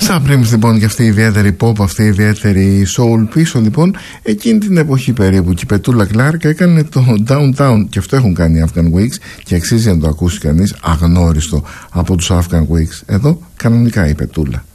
Supremes λοιπόν, και αυτή η ιδιαίτερη pop, αυτή η ιδιαίτερη soul. Πίσω λοιπόν εκείνη την εποχή περίπου, και η Πετούλα Κλάρκ έκανε το Downtown, και αυτό έχουν κάνει οι Afghan Wigs και αξίζει να το ακούσει κανείς, αγνώριστο από τους Afghan Wigs. Εδώ κανονικά η Πετούλα.